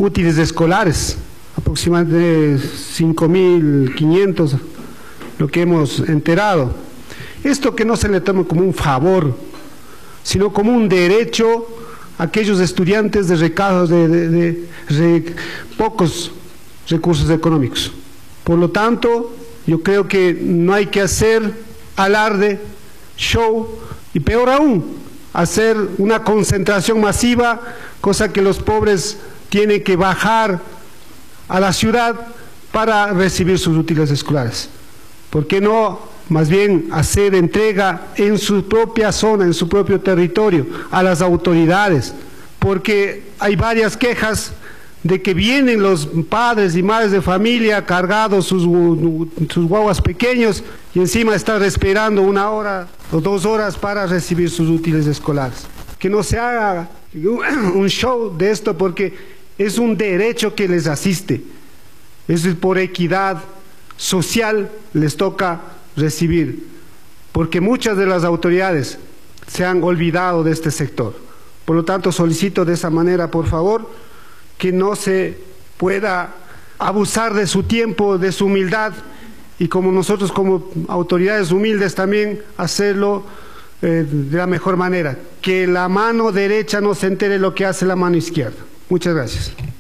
útiles escolares, aproximadamente 5.500, lo que hemos enterado. Esto que no se le tome como un favor, sino como un derecho a aquellos estudiantes de pocos recursos económicos. Por lo tanto, yo creo que no hay que hacer alarde, show, y peor aún, hacer una concentración masiva, cosa que los pobres tienen que bajar a la ciudad para recibir sus útiles escolares. ¿Por qué no más bien hacer entrega en su propia zona, en su propio territorio, a las autoridades? Porque hay varias quejas de que vienen los padres y madres de familia cargados sus guaguas pequeños y encima están esperando 1 hora o 2 horas para recibir sus útiles escolares. Que no se haga un show de esto, porque es un derecho que les asiste. Es por equidad social les toca recibir, porque muchas de las autoridades se han olvidado de este sector. Por lo tanto, solicito de esa manera, por favor, que no se pueda abusar de su tiempo, de su humildad, y como nosotros como autoridades humildes también hacerlo de la mejor manera. Que la mano derecha no se entere lo que hace la mano izquierda. Muchas gracias.